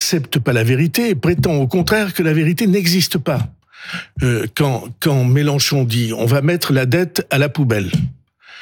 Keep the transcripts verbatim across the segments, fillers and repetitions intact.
n'accepte pas la vérité et prétend au contraire que la vérité n'existe pas. Euh, quand, quand Mélenchon dit « on va mettre la dette à la poubelle euh, »,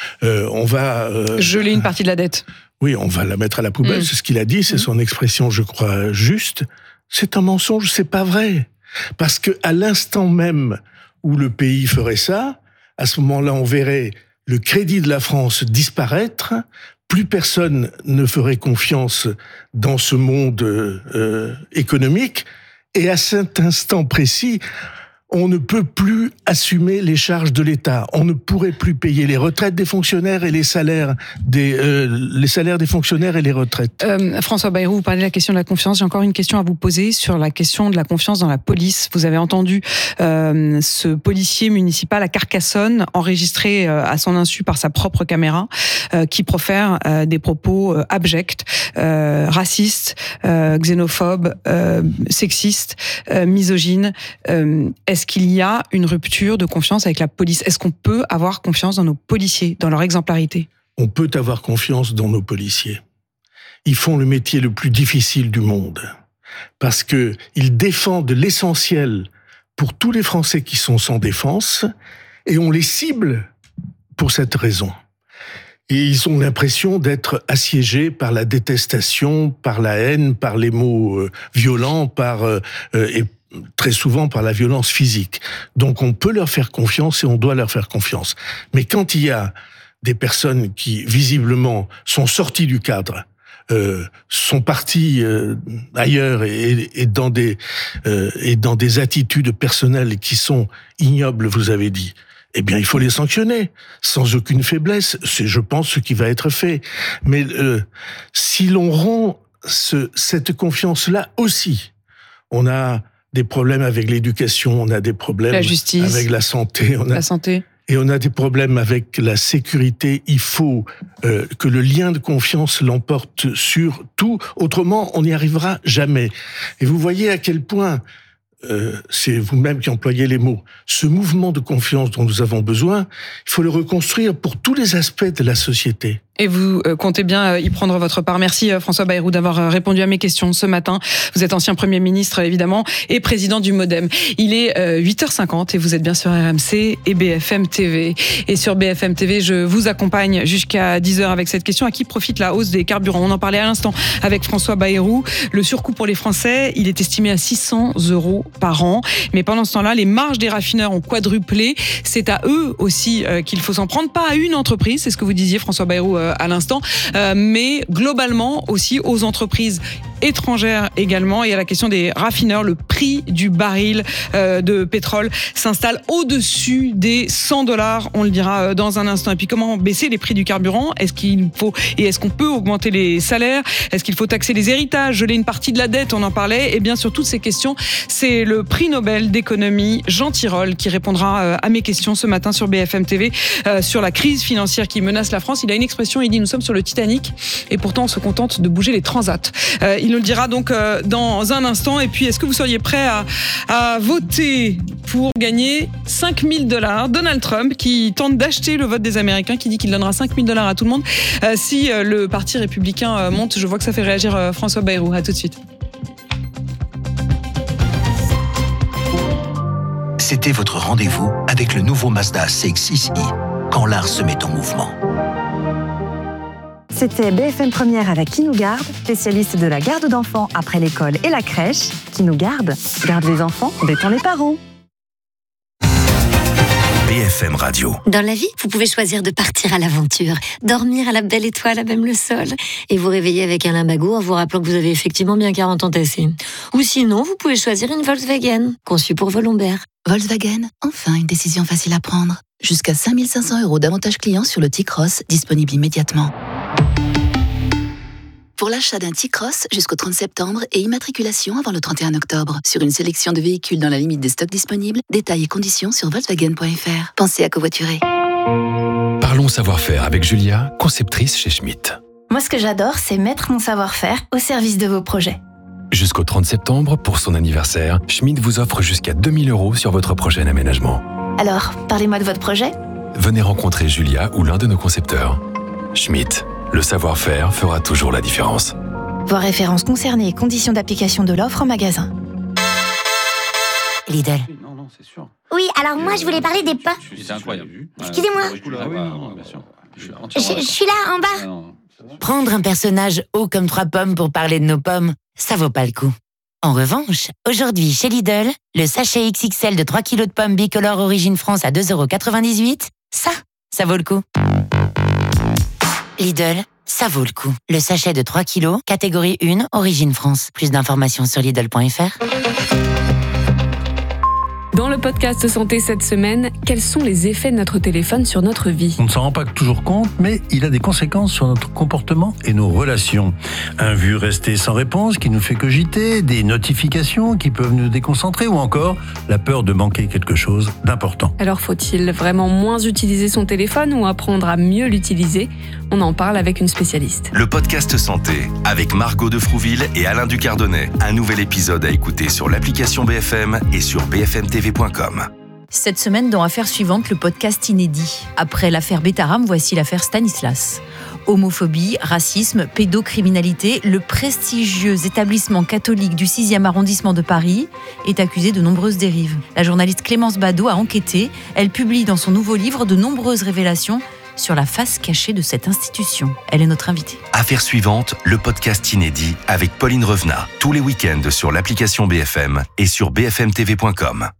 on va... Euh, geler une partie de la dette. Oui, on va la mettre à la poubelle, mmh. c'est ce qu'il a dit, c'est mmh. son expression, je crois, juste. C'est un mensonge, c'est pas vrai. Parce que à l'instant même où le pays ferait ça, à ce moment-là, on verrait le crédit de la France disparaître, plus personne ne ferait confiance dans ce monde euh, économique, et à cet instant précis, on ne peut plus assumer les charges de l'État. On ne pourrait plus payer les retraites des fonctionnaires et les salaires des euh, les salaires des fonctionnaires et les retraites. Euh, François Bayrou, vous parlez de la question de la confiance. J'ai encore une question à vous poser sur la question de la confiance dans la police. Vous avez entendu euh, ce policier municipal à Carcassonne enregistré euh, à son insu par sa propre caméra, euh, qui profère euh, des propos euh, abjects, euh, racistes, euh, xénophobes, euh, sexistes, euh, misogynes. Euh, Est-ce qu'il y a une rupture de confiance avec la police ? Est-ce qu'on peut avoir confiance dans nos policiers, dans leur exemplarité ? On peut avoir confiance dans nos policiers. Ils font le métier le plus difficile du monde. Parce que ils défendent l'essentiel pour tous les Français qui sont sans défense, et on les cible pour cette raison. Et ils ont l'impression d'être assiégés par la détestation, par la haine, par les mots euh, violents, par euh, et très souvent par la violence physique. Donc on peut leur faire confiance et on doit leur faire confiance. Mais quand il y a des personnes qui, visiblement, sont sorties du cadre, euh, sont parties euh, ailleurs et, et, dans des, euh, et dans des attitudes personnelles qui sont ignobles, vous avez dit, eh bien, il faut les sanctionner, sans aucune faiblesse. C'est, je pense, ce qui va être fait. Mais euh, si l'on rend ce, cette confiance-là aussi, on a des problèmes avec l'éducation, on a des problèmes la justice, avec la santé, on a, la santé, et on a des problèmes avec la sécurité. Il faut euh, que le lien de confiance l'emporte sur tout. Autrement, on n'y arrivera jamais. Et vous voyez à quel point, euh, c'est vous-même qui employez les mots, ce mouvement de confiance dont nous avons besoin, il faut le reconstruire pour tous les aspects de la société. Et vous euh, comptez bien euh, y prendre votre part. Merci euh, François Bayrou d'avoir euh, répondu à mes questions ce matin. Vous êtes ancien Premier ministre évidemment et président du MoDem. Il est euh, huit heures cinquante et vous êtes bien sur R M C et B F M T V. Et sur B F M T V, je vous accompagne jusqu'à dix heures avec cette question. À qui profite la hausse des carburants ? On en parlait à l'instant avec François Bayrou. Le surcoût pour les Français, il est estimé à six cents euros par an. Mais pendant ce temps-là, les marges des raffineurs ont quadruplé. C'est à eux aussi euh, qu'il faut s'en prendre, pas à une entreprise. C'est ce que vous disiez François Bayrou euh, à l'instant, euh, mais globalement aussi aux entreprises étrangères également. Et à la question des raffineurs, le prix du baril euh, de pétrole s'installe au-dessus des cent dollars, on le dira dans un instant. Et puis comment baisser les prix du carburant ? Est-ce qu'il faut et est-ce qu'on peut augmenter les salaires ? Est-ce qu'il faut taxer les héritages, geler une partie de la dette ? On en parlait. Et bien sur toutes ces questions, c'est le prix Nobel d'économie Jean Tirole qui répondra à mes questions ce matin sur B F M T V euh, sur la crise financière qui menace la France. Il a une expression, il dit « Nous sommes sur le Titanic et pourtant on se contente de bouger les transats ». Euh, il nous le dira donc euh, dans un instant. Et puis, est-ce que vous seriez prêt à, à voter pour gagner cinq mille dollars ? Donald Trump qui tente d'acheter le vote des Américains, qui dit qu'il donnera cinq mille dollars à tout le monde euh, si euh, le parti républicain euh, monte. Je vois que ça fait réagir euh, François Bayrou. À tout de suite. C'était votre rendez-vous avec le nouveau Mazda C X six i, quand l'art se met en mouvement. C'était B F M Première avec Qui nous garde, spécialiste de la garde d'enfants après l'école et la crèche. Qui nous garde ? Garde les enfants, détend les parents. B F M Radio. Dans la vie, vous pouvez choisir de partir à l'aventure, dormir à la belle étoile à même le sol, et vous réveiller avec un lumbago en vous rappelant que vous avez effectivement bien quarante ans tassés. Ou sinon, vous pouvez choisir une Volkswagen, conçue pour vos lombaires. Volkswagen, enfin une décision facile à prendre. Jusqu'à cinq mille cinq cents euros d'avantages clients sur le T-Cross, disponible immédiatement. Pour l'achat d'un T-Cross jusqu'au trente septembre et immatriculation avant le trente et un octobre. Sur une sélection de véhicules dans la limite des stocks disponibles, détails et conditions sur volkswagen point f r. Pensez à covoiturer. Parlons savoir-faire avec Julia, conceptrice chez Schmitt. Moi, ce que j'adore, c'est mettre mon savoir-faire au service de vos projets. Jusqu'au trente septembre, pour son anniversaire, Schmitt vous offre jusqu'à deux mille euros sur votre prochain aménagement. Alors, parlez-moi de votre projet. Venez rencontrer Julia ou l'un de nos concepteurs. Schmitt, le savoir-faire fera toujours la différence. Voir références concernées et conditions d'application de l'offre en magasin. Lidl. Non, non, c'est sûr. Oui, alors moi je voulais parler des pains. C'est incroyable. Excusez-moi. Ah oui, non, bien sûr. Je, je suis là, en bas. Prendre un personnage haut comme trois pommes pour parler de nos pommes, ça vaut pas le coup. En revanche, aujourd'hui chez Lidl, le sachet X X L de trois kilos de pommes bicolores Origine France à deux euros quatre-vingt-dix-huit, ça, ça vaut le coup. Lidl, ça vaut le coup. Le sachet de trois kilos, catégorie un, Origine France. Plus d'informations sur Lidl point F R. Dans le podcast Santé cette semaine, quels sont les effets de notre téléphone sur notre vie ? On ne s'en rend pas toujours compte, mais il a des conséquences sur notre comportement et nos relations. Un vu resté sans réponse qui nous fait cogiter, des notifications qui peuvent nous déconcentrer ou encore la peur de manquer quelque chose d'important. Alors faut-il vraiment moins utiliser son téléphone ou apprendre à mieux l'utiliser ? On en parle avec une spécialiste. Le podcast Santé avec Margot de Frouville et Alain Ducardonnet. Un nouvel épisode à écouter sur l'application B F M et sur b f m t v point com. Cette semaine, dans Affaires suivantes, le podcast inédit. Après l'affaire Betaram, voici l'affaire Stanislas. Homophobie, racisme, pédocriminalité, le prestigieux établissement catholique du sixième arrondissement de Paris est accusé de nombreuses dérives. La journaliste Clémence Badaud a enquêté. Elle publie dans son nouveau livre de nombreuses révélations sur la face cachée de cette institution. Elle est notre invitée. Affaires suivantes, le podcast inédit avec Pauline Revenat. Tous les week-ends sur l'application B F M et sur b f m t v point com.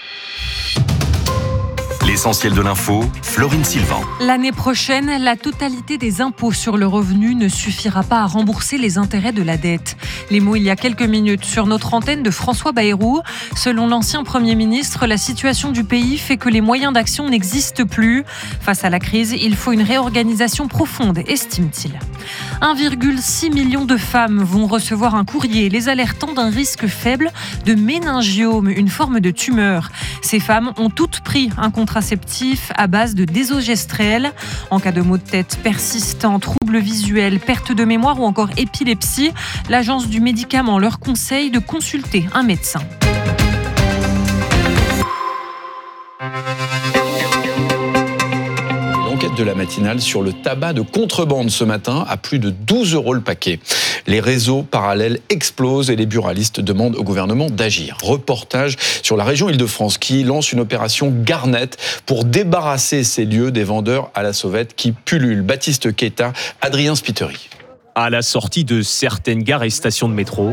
L'essentiel de l'info, Florine Sylvan. L'année prochaine, la totalité des impôts sur le revenu ne suffira pas à rembourser les intérêts de la dette. Les mots il y a quelques minutes sur notre antenne de François Bayrou. Selon l'ancien Premier ministre, la situation du pays fait que les moyens d'action n'existent plus. Face à la crise, il faut une réorganisation profonde, estime-t-il. un virgule six million de femmes vont recevoir un courrier les alertant d'un risque faible de méningiome, une forme de tumeur. Ces femmes ont toutes pris un contraceptif à base de désogestrel. En cas de maux de tête persistants, troubles visuels, perte de mémoire ou encore épilepsie, l'agence du médicament leur conseille de consulter un médecin. De la matinale sur le tabac de contrebande ce matin à plus de douze euros le paquet. Les réseaux parallèles explosent et les buralistes demandent au gouvernement d'agir. Reportage sur la région Île-de-France qui lance une opération Garnet pour débarrasser ces lieux des vendeurs à la sauvette qui pullulent. Baptiste Keita, Adrien Spiteri. À la sortie de certaines gares et stations de métro,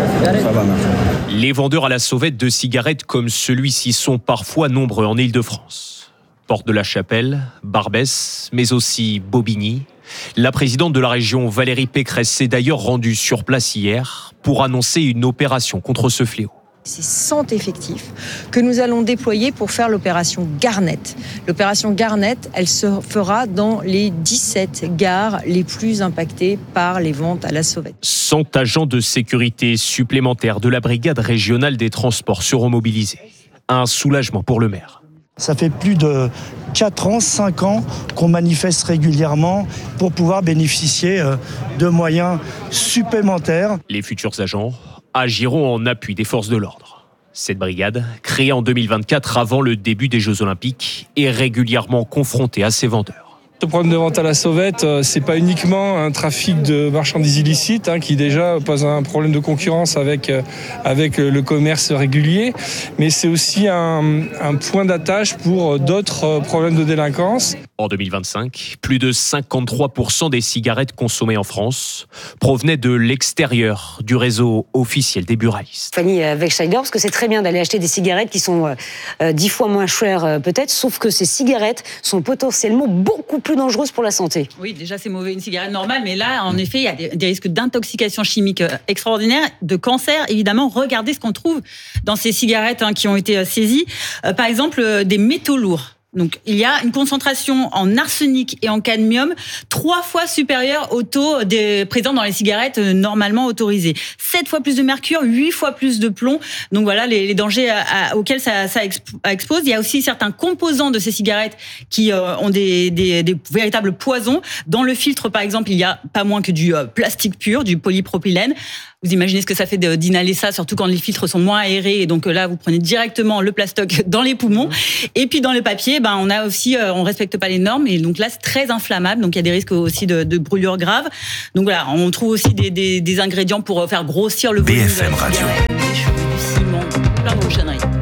les vendeurs à la sauvette de cigarettes comme celui-ci sont parfois nombreux en Île-de-France. Porte de la Chapelle, Barbès, mais aussi Bobigny. La présidente de la région, Valérie Pécresse, s'est d'ailleurs rendue sur place hier pour annoncer une opération contre ce fléau. C'est cent effectifs que nous allons déployer pour faire l'opération Garnet. L'opération Garnet, elle se fera dans les dix-sept gares les plus impactées par les ventes à la sauvette. cent agents de sécurité supplémentaires de la brigade régionale des transports seront mobilisés. Un soulagement pour le maire. Ça fait plus de quatre ans, cinq ans qu'on manifeste régulièrement pour pouvoir bénéficier de moyens supplémentaires. Les futurs agents agiront en appui des forces de l'ordre. Cette brigade, créée en deux mille vingt-quatre avant le début des Jeux Olympiques, est régulièrement confrontée à ces vendeurs. Le problème de vente à la sauvette, c'est pas uniquement un trafic de marchandises illicites hein, qui déjà pose un problème de concurrence avec, avec le commerce régulier, mais c'est aussi un, un point d'attache pour d'autres problèmes de délinquance. En deux mille vingt-cinq, plus de cinquante-trois pour cent des cigarettes consommées en France provenaient de l'extérieur du réseau officiel des buralistes. Fanny Wegscheider, parce que c'est très bien d'aller acheter des cigarettes qui sont euh, dix fois moins chères euh, peut-être, sauf que ces cigarettes sont potentiellement beaucoup plus dangereuses pour la santé. Oui, déjà c'est mauvais une cigarette normale, mais là en effet il y a des, des risques d'intoxication chimique extraordinaires, de cancer évidemment. Regardez ce qu'on trouve dans ces cigarettes hein, qui ont été saisies. Euh, par exemple euh, des métaux lourds. Donc, il y a une concentration en arsenic et en cadmium trois fois supérieure au taux des, présents dans les cigarettes normalement autorisées. Sept fois plus de mercure, huit fois plus de plomb. Donc voilà les, les dangers à, à, auxquels ça, ça expose. Il y a aussi certains composants de ces cigarettes qui euh, ont des, des, des véritables poisons. Dans le filtre, par exemple, il y a pas moins que du euh, plastique pur, du polypropylène. Vous imaginez ce que ça fait d'inhaler ça, surtout quand les filtres sont moins aérés. Et donc là, vous prenez directement le plastoc dans les poumons. Et puis dans le papier, ben, on a aussi, euh, on respecte pas les normes. Et donc là, c'est très inflammable. Donc il y a des risques aussi de, de brûlures graves. Donc voilà, on trouve aussi des, des, des ingrédients pour faire grossir le volume. B F M Radio. Des cheveux, du ciment, plein de cochonneries.